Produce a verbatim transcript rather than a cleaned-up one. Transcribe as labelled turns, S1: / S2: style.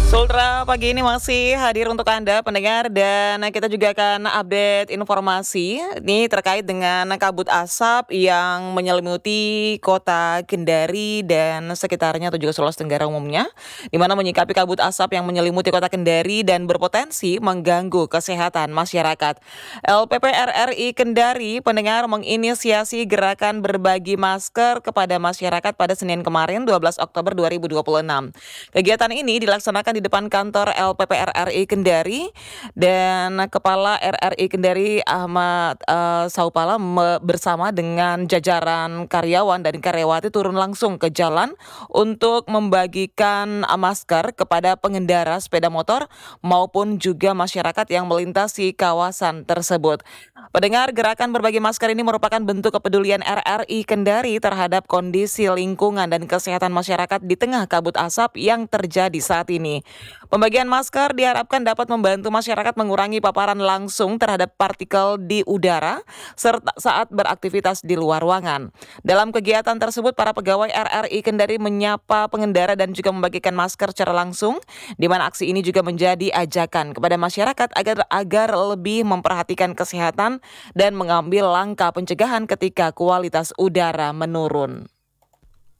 S1: Sultra pagi ini masih hadir untuk Anda pendengar dan kita juga akan update informasi ini terkait dengan kabut asap yang menyelimuti kota Kendari dan sekitarnya atau juga Sulawesi Tenggara umumnya, di mana menyikapi kabut asap yang menyelimuti kota Kendari dan berpotensi mengganggu kesehatan masyarakat. L P P R R I Kendari pendengar menginisiasi gerakan berbagi masker kepada masyarakat pada Senin kemarin dua belas Oktober dua ribu dua puluh enam. Kegiatan ini dilaksanakan di depan kantor L P P R R I Kendari dan Kepala R R I Kendari Ahmad eh, Saupala me- bersama dengan jajaran karyawan dan karyawati turun langsung ke jalan untuk membagikan eh, masker kepada pengendara sepeda motor maupun juga masyarakat yang melintasi kawasan tersebut. Pendengar, gerakan berbagi masker ini merupakan bentuk kepedulian R R I Kendari terhadap kondisi lingkungan dan kesehatan masyarakat di tengah kabut asap yang terjadi saat ini. Pembagian masker diharapkan dapat membantu masyarakat mengurangi paparan langsung terhadap partikel di udara serta saat beraktivitas di luar ruangan. Dalam kegiatan tersebut, para pegawai R R I Kendari menyapa pengendara dan juga membagikan masker secara langsung, di mana aksi ini juga menjadi ajakan kepada masyarakat agar agar lebih memperhatikan kesehatan dan mengambil langkah pencegahan ketika kualitas udara menurun.